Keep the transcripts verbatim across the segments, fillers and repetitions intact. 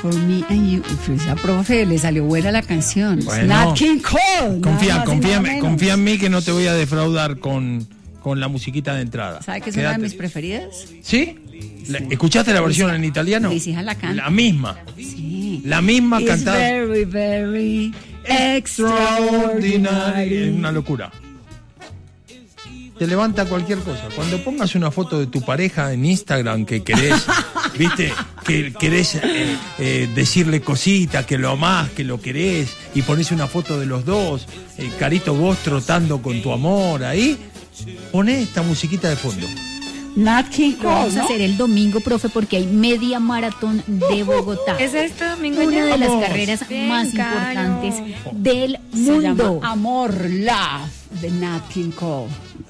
for me and you. Uf, profe, le salió buena la canción. Bueno, Nat King Cole. Confía, confía, confía en mí que no te voy a defraudar con, con la musiquita de entrada. ¿Sabe que es Quédate. una de mis preferidas? ¿Sí? La, ¿Escuchaste la versión en italiano? Mis hijas la cantan. La misma. Sí. La misma It's cantada. very, very extraordinary. Es una locura. Te levanta cualquier cosa. Cuando pongas una foto de tu pareja en Instagram que querés, viste, que querés eh, eh, decirle cositas, que lo amás, que lo querés, y pones una foto de los dos, eh, Carito, vos trotando con tu amor ahí, poné esta musiquita de fondo. Nat King Lo Cole, vamos a ¿no? hacer el domingo, profe, porque hay media maratón de Bogotá. ¿Es este domingo Una ya? de las Vamos. carreras Bien, más Caro. importantes del Se mundo. llama Amor, Love, de Nat King Cole.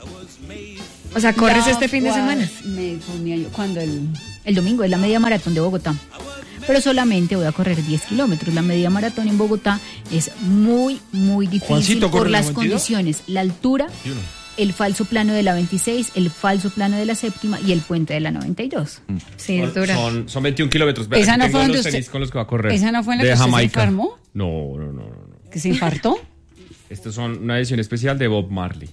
O sea, ¿corres Love este fin de was semana? made for me and you. Cuando el... El domingo es la media maratón de Bogotá. Pero solamente voy a correr diez kilómetros. La media maratón en Bogotá es muy, muy difícil Juancito corre por las noventa y dos. condiciones. La altura, el falso plano de la veintiséis, el falso plano de la séptima y el puente de la noventa y dos. Sí, es dura. Son, son veintiún kilómetros. Vea, ¿Esa aquí no tengo fue donde los usted- tenis con los que va a correr. ¿Esa no fue en la de que usted se Jamaica. enfermó? No, no, no, no, no. ¿Que se infartó? Estos son una edición especial de Bob Marley.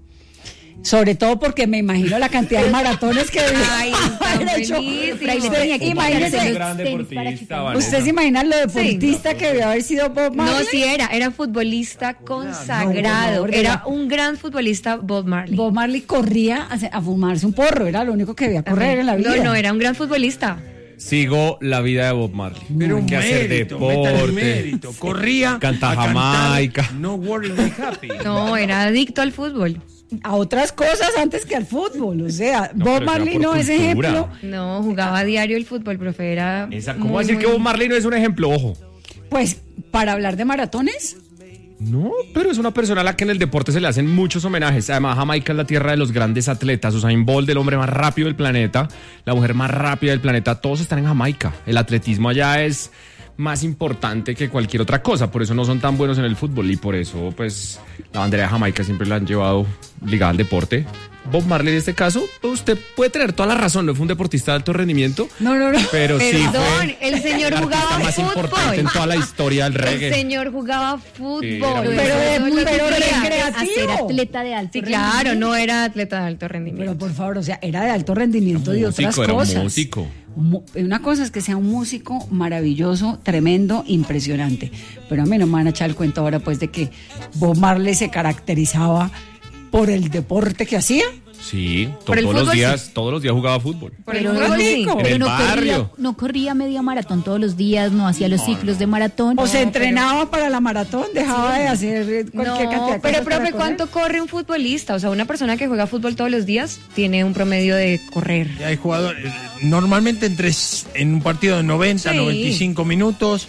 Sobre todo porque me imagino la cantidad de maratones que Ay, tan haber hecho. buenísimo. Fraile tenía que Imagínese, quitarse los gran tenis deportista, para que- Vanessa. ¿Usted se imagina lo deportista que debió haber sido Bob Marley? No, sí era, era futbolista consagrado. no, Era un gran futbolista Bob Marley. Bob Marley corría a, a fumarse un porro, era lo único que debía correr en la vida. No, no, era un gran futbolista. Sigo la vida de Bob Marley. Pero un que hacer mérito, métale deporte. mérito. Corría Canta a cantar Jamaica. No Worry Be Happy. No, era adicto al fútbol. A otras cosas antes que al fútbol, o sea, No, Bob pero Marley era por no es cultura. ejemplo. No, jugaba a diario el fútbol, profe. Era Esa, ¿Cómo muy, va a decir muy- que Bob Marley no es un ejemplo? Ojo. Pues para hablar de maratones, No, pero es una persona a la que en el deporte se le hacen muchos homenajes. Además, Jamaica es la tierra de los grandes atletas. Usain Bolt, el hombre más rápido del planeta, la mujer más rápida del planeta, todos están en Jamaica. El atletismo allá es más importante que cualquier otra cosa. Por eso no son tan buenos en el fútbol y por eso, pues, la bandera de Jamaica siempre la han llevado ligada al deporte. Bob Marley en este caso, pues, usted puede tener toda la razón, no fue un deportista de alto rendimiento, no, no, no. pero sí Perdón, fue el señor el jugaba artista más importante en fútbol. toda la historia del El reggae. señor jugaba fútbol. Sí, era muy Pero de- Todos los pero días. recreativo. A ser atleta de alto Sí, claro, rendimiento. no era atleta de alto Pero rendimiento. por favor, o sea, era de alto rendimiento y otras Músico, era un cosas. músico. Mu- Una cosa es que sea un músico maravilloso, tremendo, impresionante. Pero a mí no me van a echar el cuento ahora pues de que Bob Marley se caracterizaba por el deporte que hacía. Sí, to- Por el todos los fútbol, días, sí. todos los días jugaba fútbol. Por el Pero, fútbol, no, sí. rico. pero En el no, corría, barrio. no corría media maratón todos los días, no hacía los ciclos de maratón. O se entrenaba para la maratón, dejaba de hacer eh, cualquier No, cantidad de pero cosas para profe, correr. ¿cuánto corre un futbolista? O sea, una persona que juega fútbol todos los días tiene un promedio de correr. Y hay jugadores, eh, normalmente entre, s- en un partido de noventa, Sí. noventa y cinco minutos,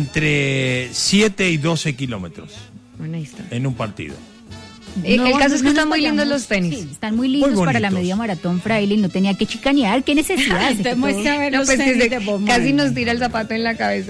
entre siete y doce kilómetros Bueno, ahí está. en un partido. El, No, el caso no, es que no están nos muy lindos vayamos. los tenis. Sí, están muy lindos Muy para la bonitos. media maratón, Fraile, y no tenía que chicanear. ¿Qué necesidad? Entonces, de que todo- muéstrame No, los pues tenis desde- de Bob casi Marley. nos tira el zapato en la cabeza.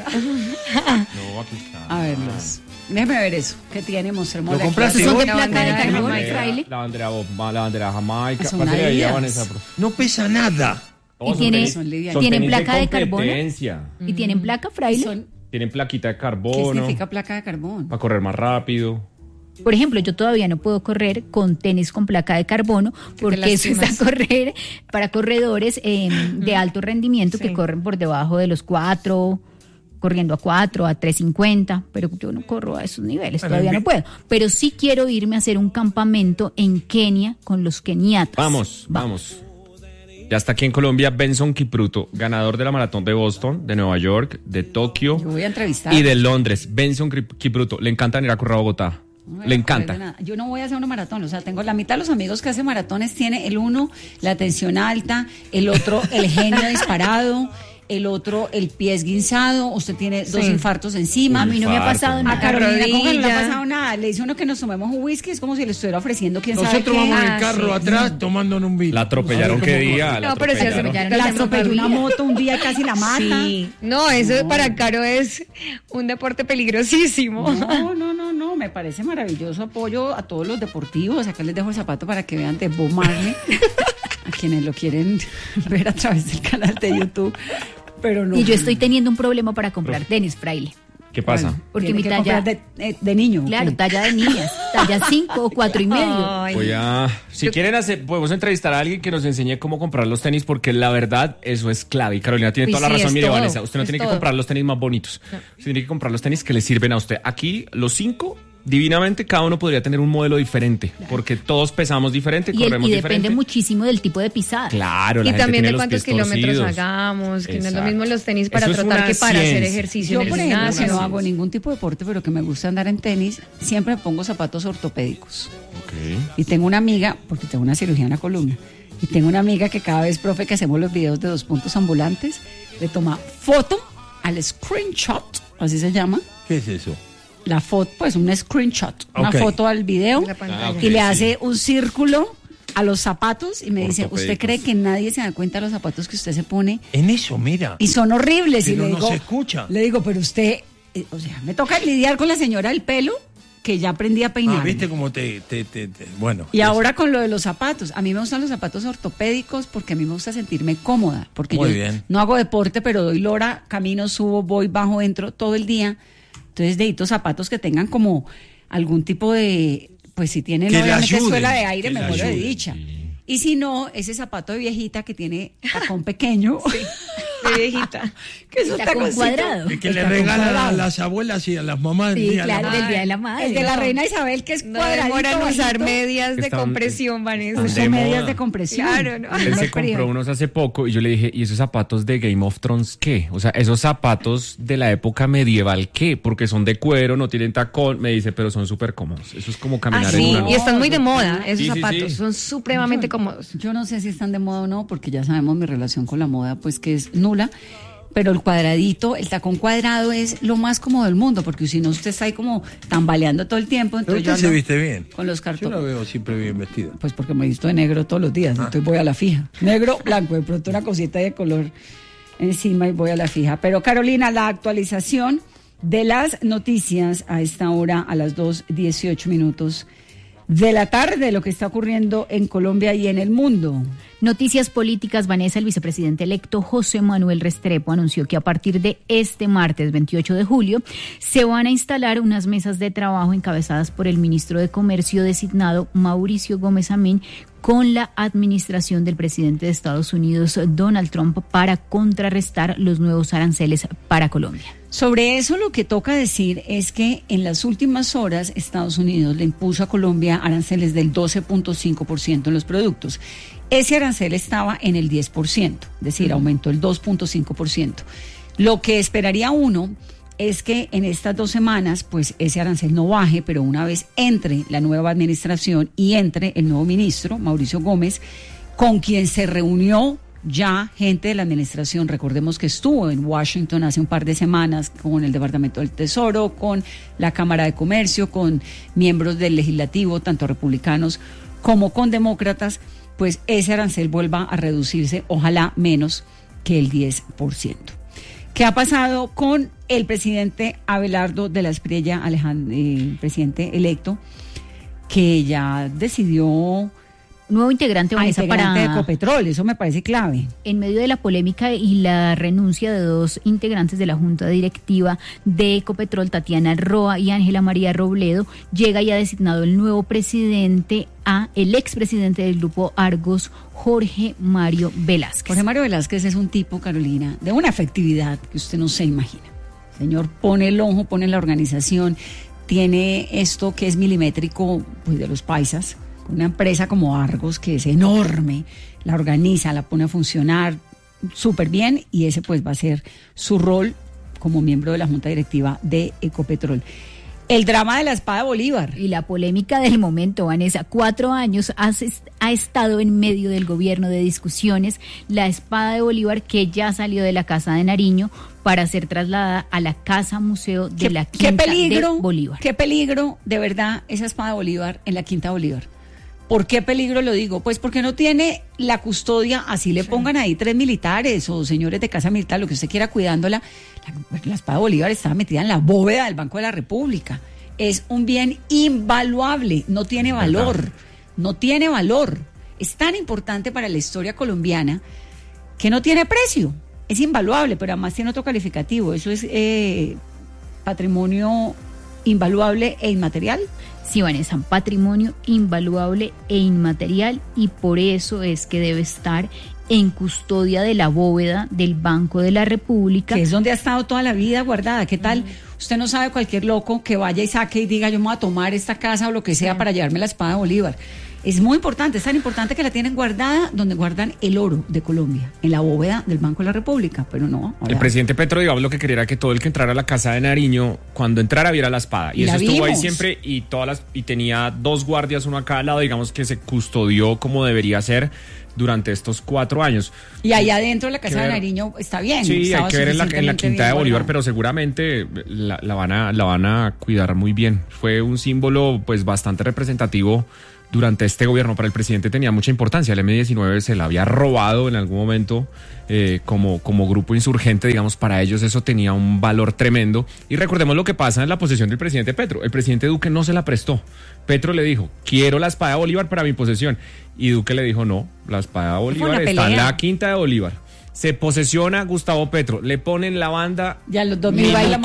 No, aquí está. A verlos. Déjeme ver eso. ¿Qué tiene? Mostremos ¿Lo compraste Esos son de hoy? La placa de bandera de carbón, Jamaica. Fraile. La bandera Bob, la bandera Jamaica. Son Pásale ahí a Adidas. Vanessa, profe. No pesa nada. Todos son tiene- tenis- son livianos. son ¿Tienen tenis placa de carbono? competencia. ¿Y tienen placa, Fraile? Son- Tienen plaquita de ¿Qué carbono significa placa de carbón? para correr más rápido. Por ejemplo, yo todavía no puedo correr con tenis con placa de carbono porque eso es lastimas. a correr para corredores eh, de alto rendimiento que Sí. corren por debajo de los cuatro, corriendo a cuatro, a tres cincuenta, pero yo no corro a esos niveles, Bueno, todavía en no vi- puedo. Pero sí quiero irme a hacer un campamento en Kenia con los keniatas. Vamos, vamos. Ya está aquí en Colombia Benson Kipruto, ganador de la maratón de Boston, de Nueva York, de Tokio Yo voy a entrevistar. y de Londres. Benson Kip- Kipruto, le encanta ir a correr a Bogotá. No me Le voy a acordar de encanta. nada. Yo no voy a hacer una maratón, o sea, tengo la mitad de los amigos que hacen maratones tiene el uno la tensión alta, el otro el genio disparado, el otro el pie esguinzado, usted tiene dos Sí. infartos encima. A mí no me ha Infarto. pasado A nada. Carolina, ¿cómo que no le ha rodilla. pasado nada? Le dice uno que nos tomemos un whisky, es como si le estuviera ofreciendo quién sabe Nosotros qué. vamos en Ah, el carro sí. atrás tomando un vino. La atropellaron qué día. La No, pero sí atropellaron. atropellaron. La Ya atropelló no una sabía. moto un día y casi la mata. Sí. No, eso para Caro es un deporte peligrosísimo. No, no, no, no, me parece maravilloso apoyo a todos los deportivos. Acá les dejo el zapato para que vean de Bob Marley, a quienes lo quieren ver a través del canal de YouTube. Pero no. Y yo estoy teniendo un problema para comprar tenis, Fraile. ¿Qué pasa? Bueno, Porque tiene mi que talla- comprar de, eh, de niño. Claro, ¿ok? talla de niñas, talla cinco o cuatro y medio. Ay, Voy a, si quieren hacer, podemos entrevistar a alguien que nos enseñe cómo comprar los tenis, porque la verdad eso es clave. Y Carolina tiene Uy, toda la sí, razón. es Mire, todo, Vanessa, usted no es tiene que todo. comprar los tenis más bonitos. Usted tiene que comprar los tenis que le sirven a usted. Aquí, los cinco, divinamente, cada uno podría tener un modelo diferente, porque todos pesamos diferente, Y, el- corremos y depende diferente. muchísimo del tipo de pisada. Claro, la y gente también tiene de los cuántos pies kilómetros torcidos. hagamos, que no es lo Exacto. mismo los tenis para Eso es trotar una que para hacer ciencia. ejercicio Yo, en el por ejemplo, gimnasio. que no hago ningún tipo de deporte, pero que me gusta andar en tenis, siempre me pongo zapatos ortopédicos. Ok. Y tengo una amiga, porque tengo una cirugía en la columna, y tengo una amiga que cada vez, profe, que hacemos los videos de dos puntos ambulantes, le toma foto al screenshot, así se llama, ¿Qué es eso? la foto, pues un screenshot, una Ok. foto al video, De la pantalla. Ah, ok, y le sí. hace un círculo a los zapatos y me dice, ¿usted Ortopédicos. cree que nadie se da cuenta de los zapatos que usted se pone? En eso, mira. Y son horribles. y Pero le no digo, se escucha. Le digo, pero usted, eh, o sea, me toca lidiar con la señora del pelo, que ya aprendí a peinar. Ah, ¿viste cómo te, te, te, te- bueno. Y es- ahora con lo de los zapatos. A mí me gustan los zapatos ortopédicos porque a mí me gusta sentirme cómoda. Porque Muy yo bien. no hago deporte, pero doy lora, camino, subo, voy, bajo, entro todo el día. Entonces necesito zapatos que tengan como algún tipo de, pues si tienen Que le obviamente ayuden, suela de aire, que me le muero de ayuden, dicha. Y si no, ese zapato de viejita que tiene tacón pequeño, De viejita. que es un Tacón taconcito. cuadrado. El que El le tacón regalan a cuadrado. las abuelas y a las mamás el Sí, día de la claro, madre. del Día de la Madre. El de la No. reina Isabel, que es No cuadradito, demoran usar bajito. medias de Están- compresión, Vanessa. están Uso de medias moda. de compresión. Claro, ¿no? Él No se es frío. compró unos hace poco y yo le dije, ¿y esos zapatos de Game of Thrones qué? O sea, esos zapatos de la época medieval ¿qué? Porque son de cuero, no tienen tacón. Me dice, pero son súper cómodos. Eso es como caminar Ah, en sí, una no. y están muy de moda Sí, esos sí, zapatos, sí. son supremamente cómodos. Yo no sé si están de moda o no, porque ya sabemos mi relación con la moda, pues que es nula. Pero el cuadradito, el tacón cuadrado es lo más cómodo del mundo, porque si no usted está ahí como tambaleando todo el tiempo. Pero Entonces usted yo se ando viste bien. con los Yo cartones. la veo siempre bien vestida. Pues porque me visto de negro todos los días, entonces voy a la fija. Negro, blanco, de pronto una cosita de color encima y voy a la fija. Pero Carolina, la actualización de las noticias a esta hora, a las dos dieciocho minutos de la tarde, lo que está ocurriendo en Colombia y en el mundo. Noticias políticas. Vanessa, el vicepresidente electo José Manuel Restrepo anunció que a partir de este martes veintiocho de julio se van a instalar unas mesas de trabajo encabezadas por el ministro de Comercio designado Mauricio Gómez Amín con la administración del presidente de Estados Unidos Donald Trump para contrarrestar los nuevos aranceles para Colombia. Sobre eso lo que toca decir es que en las últimas horas Estados Unidos le impuso a Colombia aranceles del doce punto cinco por ciento en los productos. Ese arancel estaba en el diez por ciento, es decir, aumentó el dos punto cinco por ciento. Lo que esperaría uno es que en estas dos semanas, pues ese arancel no baje, pero una vez entre la nueva administración y entre el nuevo ministro, Mauricio Gómez, con quien se reunió ya gente de la administración. Recordemos que estuvo en Washington hace un par de semanas con el Departamento del Tesoro, con la Cámara de Comercio, con miembros del legislativo, tanto republicanos como con demócratas, pues ese arancel vuelva a reducirse, ojalá menos que el diez por ciento. ¿Qué ha pasado con el presidente Abelardo de la Espriella, Alejandro, eh, presidente electo, que ya decidió Nuevo integrante, a Vanessa, integrante de para... Ecopetrol? Eso me parece clave. En medio de la polémica y la renuncia de dos integrantes de la Junta Directiva de Ecopetrol, Tatiana Roa y Ángela María Robledo, llega y ha designado el nuevo presidente a el expresidente del Grupo Argos, Jorge Mario Velázquez. Jorge Mario Velázquez es un tipo, Carolina, de una efectividad que usted no se imagina. El señor pone el ojo, pone la organización, tiene esto que es milimétrico, pues de los paisas, una empresa como Argos, que es enorme, la organiza, la pone a funcionar súper bien, y ese pues va a ser su rol como miembro de la Junta Directiva de Ecopetrol. El drama de la espada de Bolívar. Y la polémica del momento, Vanessa, cuatro años has est- ha estado en medio del gobierno de discusiones la espada de Bolívar, que ya salió de la Casa de Nariño para ser trasladada a la Casa Museo de ¿Qué, la qué Quinta peligro, de Bolívar. qué peligro, de verdad, esa espada de Bolívar en la Quinta Bolívar. ¿Por qué peligro lo digo? Pues porque no tiene la custodia, así le pongan ahí tres militares o señores de casa militar, lo que usted quiera cuidándola. La, la espada de Bolívar estaba metida en la bóveda del Banco de la República. Es un bien invaluable, no tiene valor, no tiene valor. Es tan importante para la historia colombiana que no tiene precio. es invaluable, pero además tiene otro calificativo. Eso es eh, patrimonio invaluable e inmaterial. Sí, Vanessa, patrimonio invaluable e inmaterial, y por eso es que debe estar en custodia de la bóveda del Banco de la República. Que es donde ha estado toda la vida guardada. ¿Qué tal? Usted no sabe, cualquier loco que vaya y saque y diga, yo me voy a tomar esta casa o lo que sea sí. para llevarme la espada de Bolívar. Es muy importante, es tan importante que la tienen guardada donde guardan el oro de Colombia, en la bóveda del Banco de la República, pero no. Ahora... El presidente Petro, digamos, lo que quería era que todo el que entrara a la casa de Nariño, cuando entrara, viera la espada. Y, y eso estuvo vimos. ahí siempre, y todas las y tenía dos guardias, uno a cada lado, digamos que se custodió como debería ser durante estos cuatro años. Y ahí adentro de la casa de Nariño está bien. Sí, hay que ver en la, en la Quinta de Bolívar, guardado. Pero seguramente la, la, van a, la van a cuidar muy bien. Fue un símbolo pues bastante representativo durante este gobierno. Para el presidente tenía mucha importancia. El eme diecinueve se la había robado en algún momento eh, como, como grupo insurgente, digamos, para ellos eso tenía un valor tremendo. Y recordemos lo que pasa en la posesión del presidente Petro. El presidente Duque no se la prestó. Petro le dijo, quiero la espada de Bolívar para mi posesión. Y Duque le dijo, no, la espada de Bolívar está en la Quinta de Bolívar. Se posesiona Gustavo Petro, le ponen la banda. Ya los dos mil baila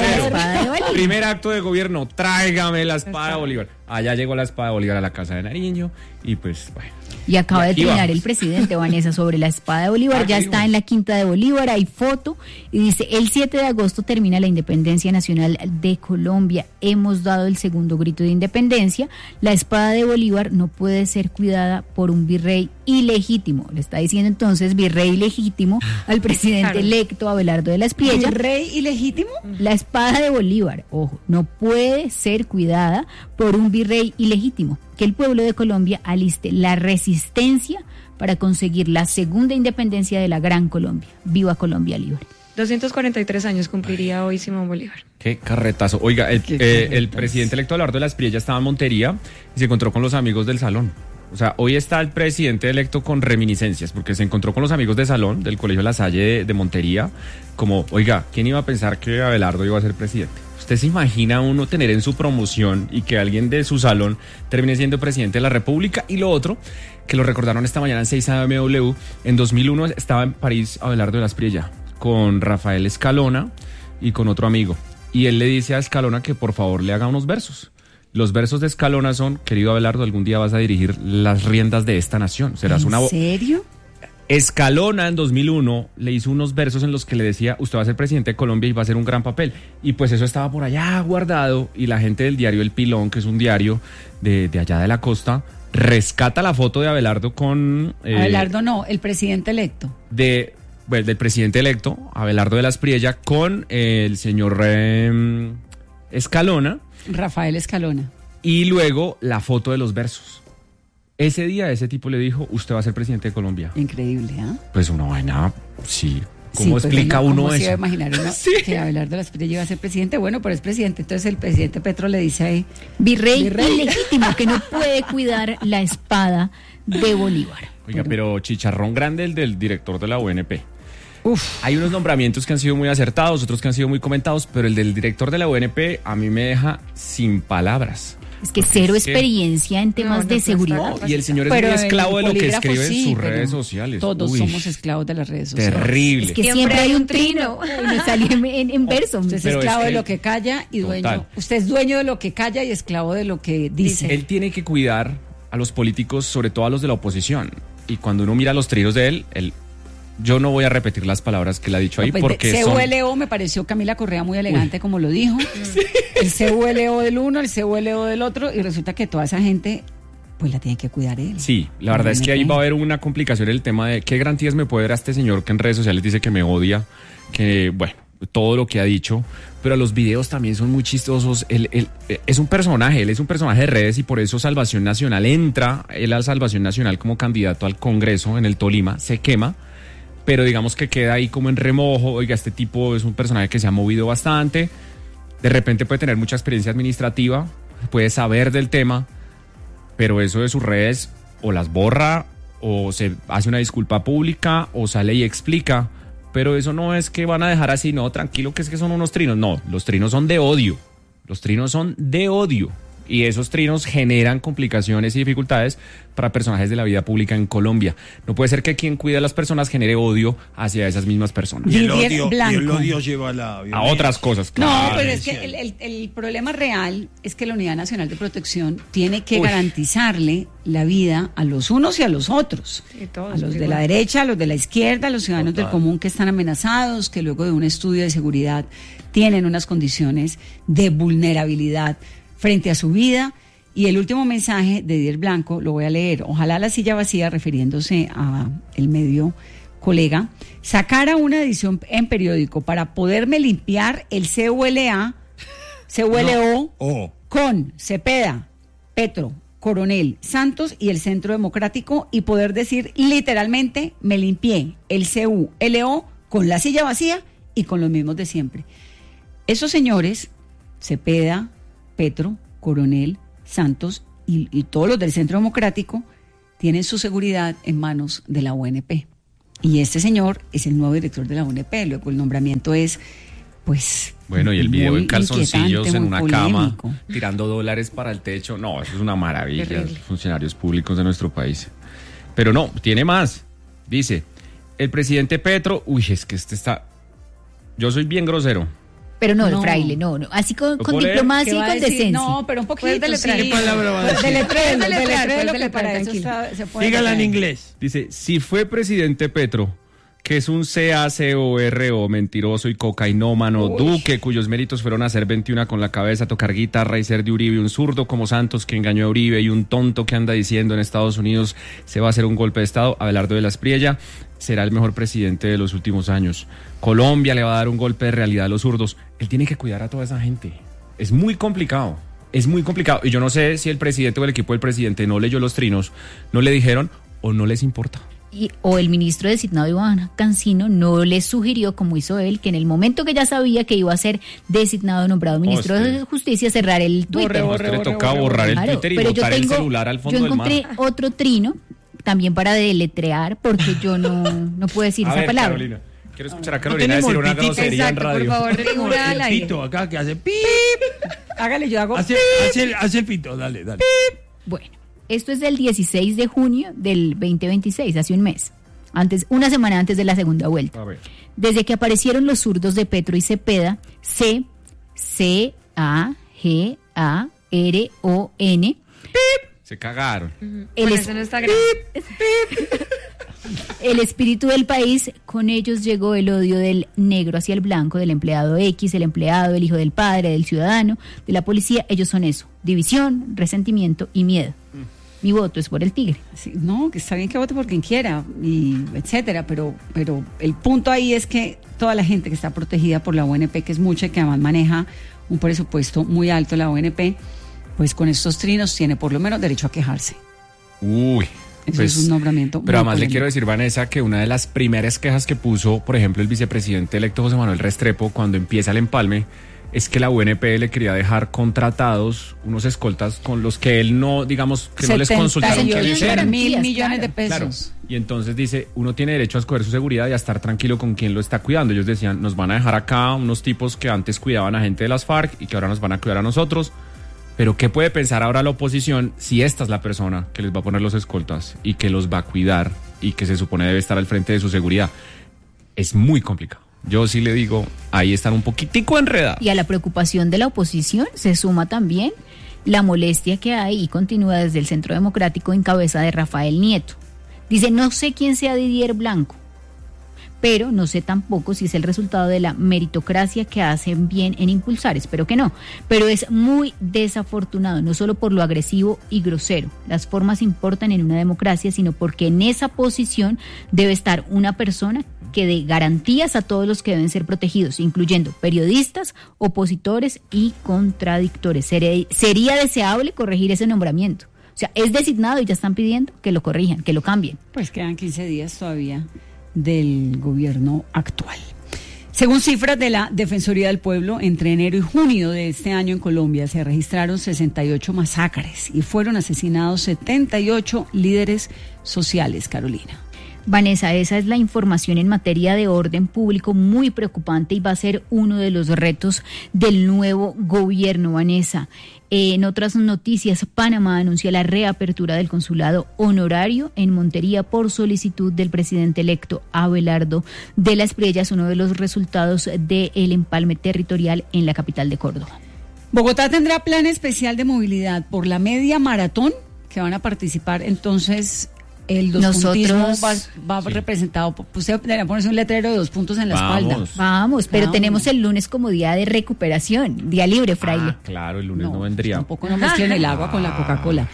Primer acto de gobierno, tráigame la espada de Bolívar. Allá llegó la espada de Bolívar a la casa de Nariño y pues bueno. Y acaba y de trinar el presidente, Vanessa, sobre la espada de Bolívar. Ah, ya está en la Quinta de Bolívar, hay foto y dice, el siete de agosto termina la independencia nacional de Colombia. Hemos dado el segundo grito de independencia. La espada de Bolívar no puede ser cuidada por un virrey ilegítimo. Le está diciendo entonces virrey ilegítimo al presidente claro. electo Abelardo de la Espriella. ¿Virrey ilegítimo? La espada de Bolívar, ojo, no puede ser cuidada por un virrey ilegítimo. Que el pueblo de Colombia aliste la resistencia para conseguir la segunda independencia de la Gran Colombia. ¡Viva Colombia libre! doscientos cuarenta y tres años cumpliría Ay. hoy Simón Bolívar. Qué carretazo. Oiga, el, eh, el presidente electo Abelardo de la Espriella estaba en Montería y se encontró con los amigos del salón. O sea, hoy está el presidente electo con reminiscencias, porque se encontró con los amigos de salón del Colegio La Salle de, de Montería, como, oiga, ¿quién iba a pensar que Abelardo iba a ser presidente? ¿Usted se imagina uno tener en su promoción y que alguien de su salón termine siendo presidente de la República? Y lo otro, que lo recordaron esta mañana en seis A M W, en dos mil uno estaba en París Abelardo de la Espriella con Rafael Escalona y con otro amigo. Y él le dice a Escalona que por favor le haga unos versos. Los versos de Escalona son, querido Abelardo, algún día vas a dirigir las riendas de esta nación. Serás ¿En una vo- serio? Escalona en dos mil uno le hizo unos versos en los que le decía, usted va a ser presidente de Colombia y va a hacer un gran papel. Y pues eso estaba por allá guardado y la gente del diario El Pilón, que es un diario de, de allá de la costa, rescata la foto de Abelardo con... Eh, Abelardo no, el presidente electo. De, bueno, del presidente electo, Abelardo de la Espriella, con eh, el señor eh, Escalona. Rafael Escalona. Y luego la foto de los versos. Ese día ese tipo le dijo, usted va a ser presidente de Colombia. Increíble, ¿ah? ¿eh? Pues una vaina, sí. ¿Cómo sí, explica pues, uno ¿cómo eso? Se iba a imaginar uno sí. que Abelardo de la Espriella iba a ser presidente? Bueno, pero es presidente. Entonces el presidente Petro le dice ahí... Virrey, virrey. ilegítimo, que no puede cuidar la espada de Bolívar. Oiga, pero, pero chicharrón grande el del director de la U N P. Uf. Hay unos nombramientos que han sido muy acertados, otros que han sido muy comentados, pero el del director de la U N P a mí me deja sin palabras. Es que cero es experiencia que... en temas no, no, de seguridad. No, y el señor es pero muy esclavo de lo que escribe sí, en sus redes sociales. Todos Uy, somos esclavos de las redes sociales. Terrible. Es que siempre, siempre hay un trino. Me salió en, en, en verso. Usted es pero esclavo es de lo que calla y dueño. Total. Usted es dueño de lo que calla y esclavo de lo que dice. Él tiene que cuidar a los políticos, sobre todo a los de la oposición. Y cuando uno mira los trinos de él, él yo no voy a repetir las palabras que él ha dicho ahí no, pues porque C son... U L O me pareció Camila Correa muy elegante Uy. como lo dijo. Sí. El C U L O del uno, el C U L O del otro y resulta que toda esa gente pues la tiene que cuidar él. Sí, la verdad es que ahí va a haber una complicación el tema de qué garantías me puede dar a este señor que en redes sociales dice que me odia, que bueno, todo lo que ha dicho, pero los videos también son muy chistosos. Él, él, es un personaje, él es un personaje de redes y por eso Salvación Nacional entra, él a Salvación Nacional como candidato al Congreso en el Tolima, se quema. Pero digamos que queda ahí como en remojo, oiga, este tipo es un personaje que se ha movido bastante, de repente puede tener mucha experiencia administrativa, puede saber del tema, pero eso de sus redes o las borra, o se hace una disculpa pública, o sale y explica, pero eso no es que van a dejar así, no, tranquilo, que es que son unos trinos, no, los trinos son de odio, los trinos son de odio. Y esos trinos generan complicaciones y dificultades para personajes de la vida pública en Colombia. No puede ser que quien cuida a las personas genere odio hacia esas mismas personas. Y el Didier odio, y Blanco. el odio lleva a la A violencia. otras cosas, No, claro. pues es que el, el- el problema real es que la Unidad Nacional de Protección tiene que Uy. garantizarle la vida a los unos y a los otros. Sí, todos, a los de igual. la derecha, a los de la izquierda, a los ciudadanos Total. del común que están amenazados, que luego de un estudio de seguridad tienen unas condiciones de vulnerabilidad frente a su vida. Y el último mensaje de Didier Blanco lo voy a leer. Ojalá la silla vacía, refiriéndose a el medio colega, sacara una edición en periódico para poderme limpiar el C U L A, C U L O, Oh. con Cepeda, Petro, Coronel, Santos y el Centro Democrático y poder decir literalmente, me limpié el C U L O con la silla vacía y con los mismos de siempre. Esos señores, Cepeda, Petro, Coronel, Santos y, y todos los del Centro Democrático, tienen su seguridad en manos de la O N P. Y este señor es el nuevo director de la O N P. Luego el nombramiento es, pues... Bueno, y el video muy en calzoncillos inquietante, en muy una polémico. cama, tirando dólares para el techo. No, eso es una maravilla, Terrible. los funcionarios públicos de nuestro país. Pero no, tiene más. Dice, el presidente Petro, uy, es que este está... Yo soy bien grosero. Pero no, No. fraile, no, no. Así con, ¿Lo con puedo leer? diplomacia ¿Qué y va a con decir? decencia. No, pero un poquito. Puedes deletrear. sí. ¿Qué palabra va a decir? Deletréelo, Puedes deletrear, deletréelo, puedes que para deletrear, eso está- se puede Dígala en deletrear. inglés. Dice, si fue presidente Petro, que es un C A C O R O, mentiroso y cocainómano, Duque, cuyos méritos fueron hacer veintiuno con la cabeza, tocar guitarra y ser de Uribe, un zurdo como Santos que engañó a Uribe y un tonto que anda diciendo en Estados Unidos se va a hacer un golpe de Estado, Abelardo de la Espriella será el mejor presidente de los últimos años. Colombia le va a dar un golpe de realidad a los zurdos. Él tiene que cuidar a toda esa gente. Es muy complicado. Es muy complicado. Y yo no sé si el presidente o el equipo del presidente no leyó los trinos, no le dijeron o no les importa. Y, o el ministro designado Iván Cancino no le sugirió, como hizo él, que en el momento que ya sabía que iba a ser designado, nombrado ministro Hostia. de Justicia, cerrar el Twitter. A usted le toca borrar el Claro, Twitter y pero yo botar el tengo- celular al fondo yo del mar. encontré otro trino también para deletrear, porque yo no, no puedo decir A esa ver, palabra. Carolina. Quiero escuchar a No Carolina tenemos decir una el pitito. grosería en Exacto, radio. por favor, Tenemos una al el aire. pito acá que hace pip. Hágale, yo hago... Hace, hace, el- hace el pito, dale, dale. Bueno, esto es del dieciséis de junio del veinte veintiséis, hace un mes, antes, una semana antes de la segunda vuelta. A ver. Desde que aparecieron los zurdos de Petro y Cepeda, C, C, A, G, A, R, O, N, Se cagaron. el, Bueno, es- eso no está grave. el espíritu del país, con ellos llegó el odio del negro hacia el blanco, del empleado X, el empleado, el hijo del padre, del ciudadano, de la policía. Ellos son eso, división, resentimiento y miedo. Mi voto es por el tigre. Sí, no, que está bien que vote por quien quiera, y etcétera, pero, pero el punto ahí es que toda la gente que está protegida por la O N P, que es mucha y que además maneja un presupuesto muy alto la O N P, pues con estos trinos tiene por lo menos derecho a quejarse. Uy. Eso es un nombramiento Pero muy además le polémico. quiero decir, Vanessa, que una de las primeras quejas que puso, por ejemplo, el vicepresidente electo José Manuel Restrepo cuando empieza el empalme, es que la U N P le quería dejar contratados unos escoltas con los que él no, digamos, que no les consultaron setenta y quiénes ocho eran. mil Garantías, millones de claro. pesos. Claro. Y entonces dice, uno tiene derecho a escoger su seguridad y a estar tranquilo con quien lo está cuidando. Ellos decían, nos van a dejar acá unos tipos que antes cuidaban a gente de las FARC y que ahora nos van a cuidar a nosotros. Pero ¿qué puede pensar ahora la oposición si esta es la persona que les va a poner los escoltas y que los va a cuidar y que se supone debe estar al frente de su seguridad? Es muy complicado. Yo sí le digo, ahí están un poquitico enredados. Y a la preocupación de la oposición se suma también la molestia que hay y continúa desde el Centro Democrático en cabeza de Rafael Nieto. Dice, no sé quién sea Didier Blanco, pero no sé tampoco si es el resultado de la meritocracia que hacen bien en impulsar, espero que no, pero es muy desafortunado, no solo por lo agresivo y grosero, las formas importan en una democracia, sino porque en esa posición debe estar una persona que dé garantías a todos los que deben ser protegidos, incluyendo periodistas, opositores y contradictores. Sería, sería deseable corregir ese nombramiento. O sea, es designado y ya están pidiendo que lo corrijan, que lo cambien. Pues quedan quince días todavía del gobierno actual. Según cifras de la Defensoría del Pueblo, entre enero y junio de este año en Colombia se registraron sesenta y ocho masacres y fueron asesinados setenta y ocho líderes sociales, Carolina. Vanessa, esa es la información en materia de orden público muy preocupante y va a ser uno de los retos del nuevo gobierno, Vanessa. En otras noticias, Panamá anuncia la reapertura del consulado honorario en Montería por solicitud del presidente electo Abelardo de las Priellas, uno de los resultados del empalme territorial en la capital de Córdoba. Bogotá tendrá plan especial de movilidad por la media maratón que van a participar entonces. El dos puntismo va, va sí. representado, usted debería ponerse un letrero de dos puntos en la Vamos. espalda. Vamos, pero Vamos. tenemos el lunes como día de recuperación, día libre, fraile. Ah, claro, el lunes no, no vendría. Tampoco no mezclen el agua con la Coca-Cola.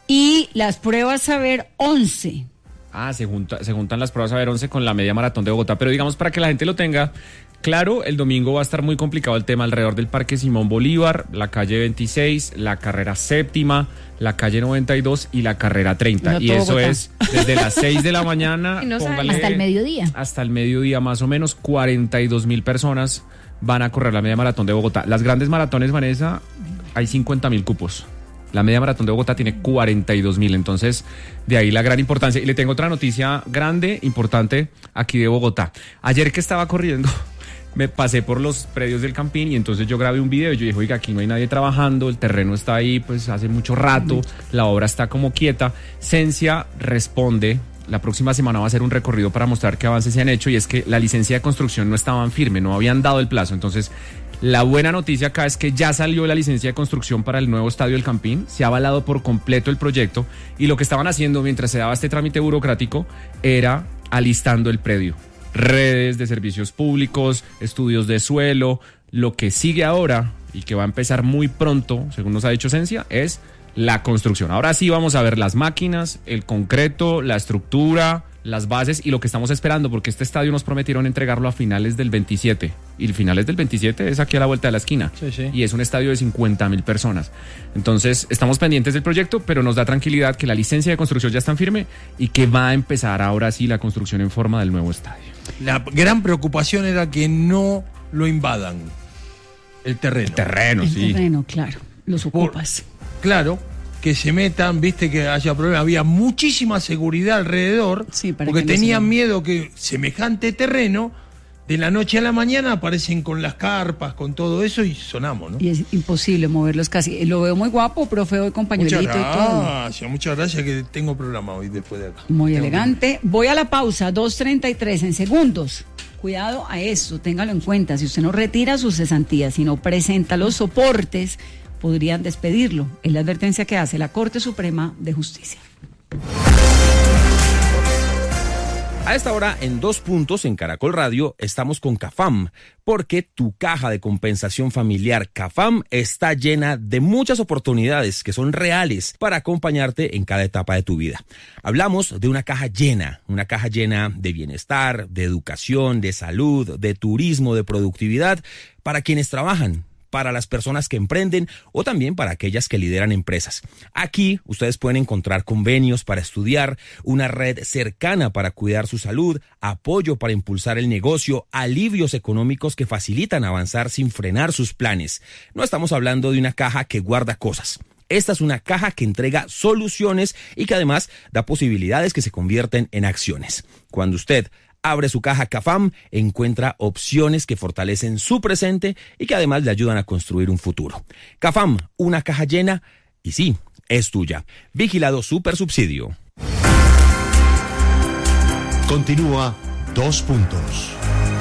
Y las pruebas Saber once. Ah, se, junta, se juntan las pruebas Saber once con la media maratón de Bogotá, pero digamos para que la gente lo tenga claro, el domingo va a estar muy complicado el tema alrededor del Parque Simón Bolívar, la calle veintiséis, la carrera séptima, la calle noventa y dos y la carrera treinta. No, y eso Bogotá. Es desde las seis de la mañana no póngale, hasta el mediodía. Hasta el mediodía más o menos, cuarenta y dos mil personas van a correr la media maratón de Bogotá. Las grandes maratones, Vanessa, hay cincuenta mil cupos. La media maratón de Bogotá tiene cuarenta y dos mil, entonces de ahí la gran importancia. Y le tengo otra noticia grande, importante, aquí de Bogotá. Ayer que estaba corriendo, me pasé por los predios del Campín y entonces yo grabé un video y yo dije, oiga, aquí no hay nadie trabajando, el terreno está ahí pues hace mucho rato, la obra está como quieta. Cencia responde, la próxima semana va a hacer un recorrido para mostrar qué avances se han hecho, y es que la licencia de construcción no estaban firme, no habían dado el plazo. Entonces la buena noticia acá es que ya salió la licencia de construcción para el nuevo estadio del Campín, se ha avalado por completo el proyecto, y lo que estaban haciendo mientras se daba este trámite burocrático era alistando el predio. Redes de servicios públicos, estudios de suelo. Lo que sigue ahora y que va a empezar muy pronto, según nos ha dicho Cencia, es la construcción. Ahora sí vamos a ver las máquinas, el concreto, la estructura, las bases y lo que estamos esperando, porque este estadio nos prometieron entregarlo a finales del veintisiete, y el finales del veintisiete es aquí a la vuelta de la esquina, sí, sí. Y es un estadio de cincuenta mil personas. Entonces estamos pendientes del proyecto, pero nos da tranquilidad que la licencia de construcción ya está en firme y que va a empezar ahora sí la construcción en forma del nuevo estadio. La gran preocupación era que no lo invadan, el terreno. El terreno, el sí. El terreno, claro, los ocupas. Por, claro, que se metan, viste que haya problemas. Había muchísima seguridad alrededor, sí, para porque que no tenían se... miedo que semejante terreno, de la noche a la mañana aparecen con las carpas, con todo eso y sonamos, ¿no? Y es imposible moverlos casi. Lo veo muy guapo, profe, hoy con pañuelito y todo. Muchas gracias, muchas gracias que tengo programa hoy después de acá. Muy tengo elegante. Que... Voy a la pausa, dos treinta y tres en segundos. Cuidado a eso, téngalo en cuenta. Si usted no retira sus cesantías y no presenta los soportes, podrían despedirlo. Es la advertencia que hace la Corte Suprema de Justicia. A esta hora, en Dos Puntos, en Caracol Radio, estamos con CAFAM, porque tu caja de compensación familiar CAFAM está llena de muchas oportunidades que son reales para acompañarte en cada etapa de tu vida. Hablamos de una caja llena, una caja llena de bienestar, de educación, de salud, de turismo, de productividad, para quienes trabajan, para las personas que emprenden o también para aquellas que lideran empresas. Aquí ustedes pueden encontrar convenios para estudiar, una red cercana para cuidar su salud, apoyo para impulsar el negocio, alivios económicos que facilitan avanzar sin frenar sus planes. No estamos hablando de una caja que guarda cosas. Esta es una caja que entrega soluciones y que además da posibilidades que se convierten en acciones. Cuando usted abre su caja CAFAM, encuentra opciones que fortalecen su presente y que además le ayudan a construir un futuro. CAFAM, una caja llena y sí, es tuya. Vigilado Supersubsidio. Continúa Dos Puntos.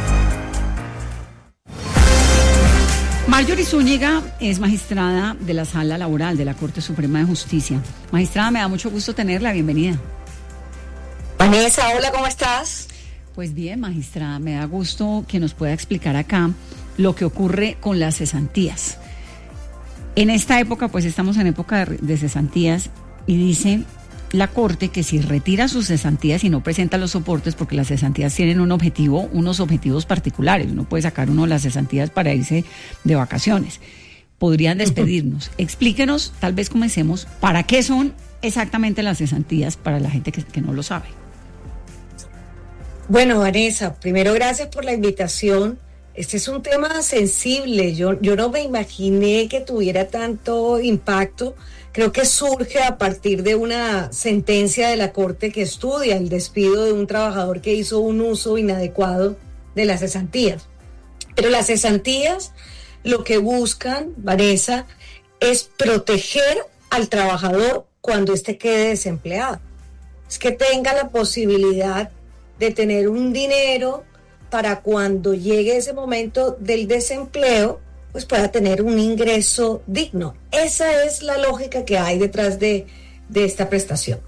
Marjorie Zúñiga es magistrada de la Sala Laboral de la Corte Suprema de Justicia. Magistrada, me da mucho gusto tenerla, bienvenida. Vanessa, hola, ¿cómo estás? Pues bien, magistrada, me da gusto que nos pueda explicar acá lo que ocurre con las cesantías. En esta época, pues estamos en época de, de cesantías y dice la Corte que si retira sus cesantías y no presenta los soportes, porque las cesantías tienen un objetivo, unos objetivos particulares, uno puede sacar uno de las cesantías para irse de vacaciones, podrían despedirnos. Explíquenos, tal vez comencemos, ¿para qué son exactamente las cesantías para la gente que, que no lo sabe? Bueno, Vanessa, primero gracias por la invitación. este es un tema sensible. Yo, yo no me imaginé que tuviera tanto impacto. Creo que surge a partir de una sentencia de la Corte que estudia el despido de un trabajador que hizo un uso inadecuado de las cesantías. Pero las cesantías lo que buscan, Vanessa, es proteger al trabajador cuando éste quede desempleado. Es que tenga la posibilidad de tener un dinero para cuando llegue ese momento del desempleo, pues pueda tener un ingreso digno. Esa es la lógica que hay detrás de, de esta prestación.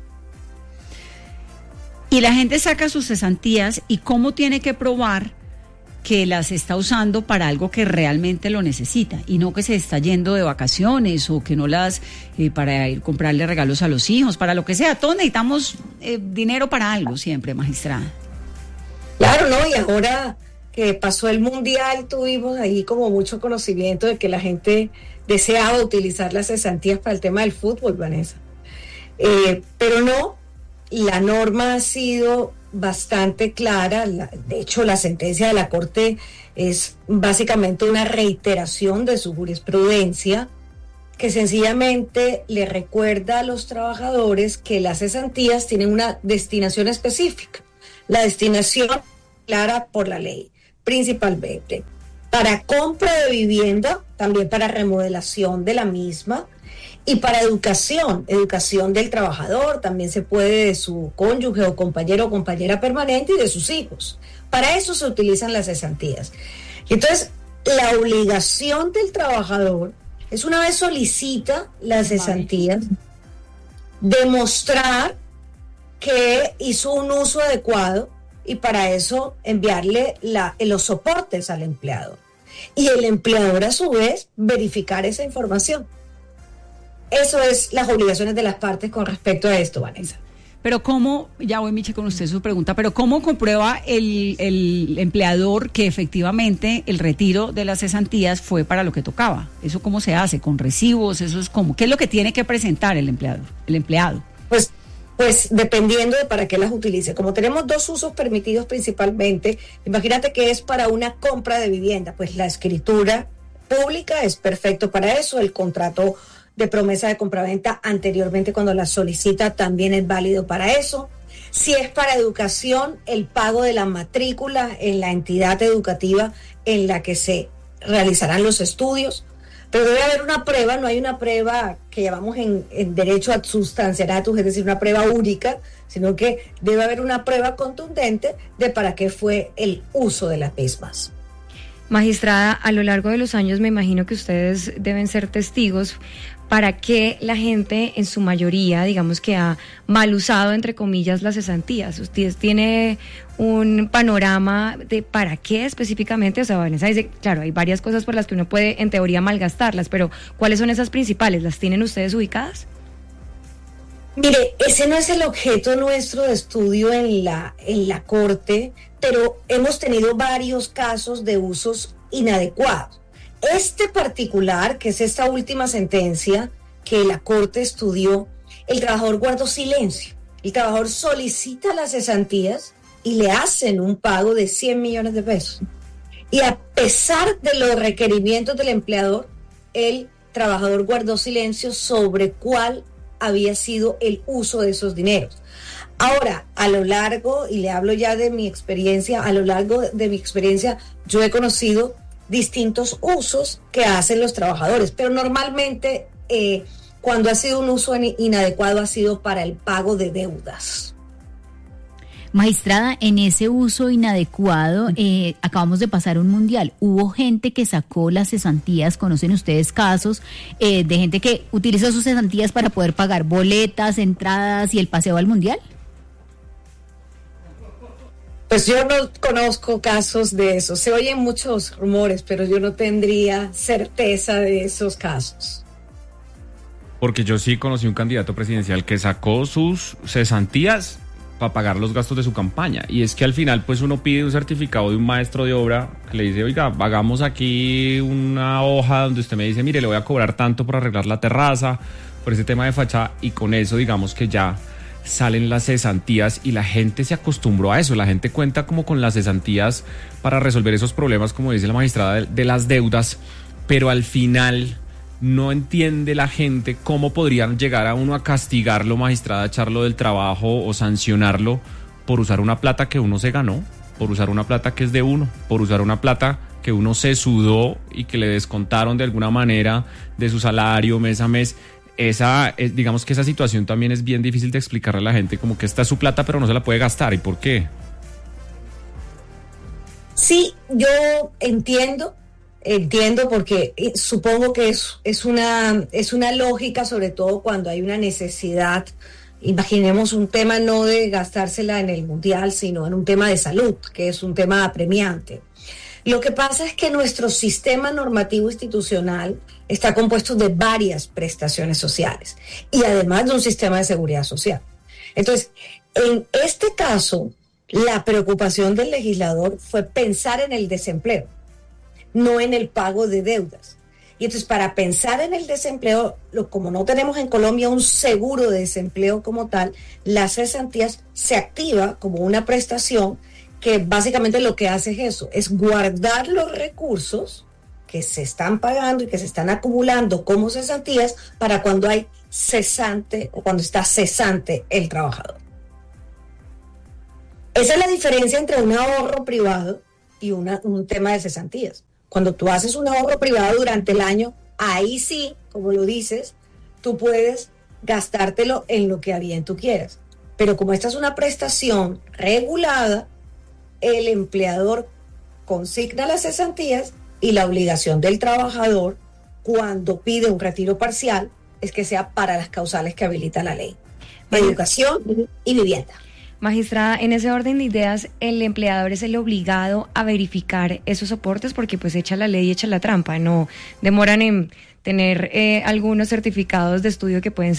Y la gente saca sus cesantías, ¿y cómo tiene que probar que las está usando para algo que realmente lo necesita y no que se está yendo de vacaciones o que no las eh, para ir comprarle regalos a los hijos, para lo que sea? Todos necesitamos eh, dinero para algo siempre, magistrada. Claro, ¿no? Y ahora que pasó el Mundial tuvimos ahí como mucho conocimiento de que la gente deseaba utilizar las cesantías para el tema del fútbol, Vanessa. Eh, pero no, la norma ha sido bastante clara. La, de hecho, la sentencia de la Corte es básicamente una reiteración de su jurisprudencia, que sencillamente le recuerda a los trabajadores que las cesantías tienen una destinación específica. La destinación clara por la ley, principalmente para compra de vivienda, también para remodelación de la misma, y para educación, educación del trabajador, también se puede de su cónyuge o compañero o compañera permanente y de sus hijos. Para eso se utilizan las cesantías. Y entonces, la obligación del trabajador es, una vez solicita las cesantías, demostrar que hizo un uso adecuado y para eso enviarle la, los soportes al empleado. Y el empleador, a su vez, verificar esa información. Eso es las obligaciones de las partes con respecto a esto, Vanessa. Pero ¿cómo, ya voy Miche con usted su pregunta, pero cómo comprueba el, el empleador que efectivamente el retiro de las cesantías fue para lo que tocaba? ¿Eso cómo se hace? ¿Con recibos? ¿Eso es cómo? ¿Qué es lo que tiene que presentar el empleador, el empleado? Pues, pues dependiendo de para qué las utilice. Como tenemos dos usos permitidos principalmente, imagínate que es para una compra de vivienda, pues la escritura pública es perfecto para eso, el contrato de promesa de compraventa anteriormente cuando la solicita también es válido para eso. Si es para educación, el pago de la matrícula en la entidad educativa en la que se realizarán los estudios. Pero debe haber una prueba, no hay una prueba que llamamos en, en derecho ad substanciatus, es decir, una prueba única, sino que debe haber una prueba contundente de para qué fue el uso de las mismas. Magistrada, a lo largo de los años me imagino que ustedes deben ser testigos para que la gente en su mayoría, digamos que ha mal usado, entre comillas, las cesantías. ¿Usted tiene un panorama de para qué específicamente? O sea, Vanessa dice, claro, hay varias cosas por las que uno puede en teoría malgastarlas, pero ¿cuáles son esas principales? ¿Las tienen ustedes ubicadas? Mire, ese no es el objeto nuestro de estudio en la, en la Corte, pero hemos tenido varios casos de usos inadecuados. Este particular, que es esta última sentencia que la Corte estudió, el trabajador guardó silencio. El trabajador solicita las cesantías y le hacen un pago de cien millones de pesos. Y a pesar de los requerimientos del empleador, el trabajador guardó silencio sobre cuál había sido el uso de esos dineros. Ahora, a lo largo, y le hablo ya de mi experiencia, a lo largo de mi experiencia, yo he conocido distintos usos que hacen los trabajadores, pero normalmente eh, cuando ha sido un uso inadecuado ha sido para el pago de deudas. Magistrada, en ese uso inadecuado, eh, acabamos de pasar un mundial. ¿Hubo gente que sacó las cesantías? ¿Conocen ustedes casos eh, de gente que utilizó sus cesantías para poder pagar boletas, entradas y el paseo al mundial? Pues yo no conozco casos de eso. Se oyen muchos rumores, pero yo no tendría certeza de esos casos. Porque yo sí conocí un candidato presidencial que sacó sus cesantías para pagar los gastos de su campaña. Y es que al final pues uno pide un certificado de un maestro de obra que le dice, oiga, hagamos aquí una hoja donde usted me dice, mire, le voy a cobrar tanto por arreglar la terraza, por ese tema de fachada, y con eso digamos que ya salen las cesantías y la gente se acostumbró a eso. La gente cuenta como con las cesantías para resolver esos problemas, como dice la magistrada, de, de las deudas, pero al final no entiende la gente cómo podrían llegar a uno a castigarlo, magistrada, echarlo del trabajo o sancionarlo por usar una plata que uno se ganó, por usar una plata que es de uno, por usar una plata que uno se sudó y que le descontaron de alguna manera de su salario mes a mes. Esa, digamos que esa situación también es bien difícil de explicarle a la gente, como que esta es su plata pero no se la puede gastar. ¿Y por qué? Sí, yo entiendo, entiendo porque supongo que es, es, una, es una lógica, sobre todo cuando hay una necesidad. Imaginemos un tema no de gastársela en el mundial, sino en un tema de salud, que es un tema apremiante. Lo que pasa es que nuestro sistema normativo institucional está compuesto de varias prestaciones sociales y además de un sistema de seguridad social. Entonces, en este caso, la preocupación del legislador fue pensar en el desempleo, no en el pago de deudas. Y entonces, para pensar en el desempleo, lo, como no tenemos en Colombia un seguro de desempleo como tal, las cesantías se activa como una prestación que básicamente lo que hace es eso, es guardar los recursos que se están pagando y que se están acumulando como cesantías para cuando hay cesante o cuando está cesante el trabajador. Esa es la diferencia entre un ahorro privado y una, un tema de cesantías. Cuando tú haces un ahorro privado durante el año, ahí sí, como lo dices, tú puedes gastártelo en lo que a bien tú quieras. Pero como esta es una prestación regulada, el empleador consigna las cesantías y la obligación del trabajador cuando pide un retiro parcial es que sea para las causales que habilita la ley. Educación y vivienda. Magistrada, en ese orden de ideas, ¿el empleador es el obligado a verificar esos soportes? Porque pues echa la ley y echa la trampa, no demoran en tener eh, algunos certificados de estudio que pueden ser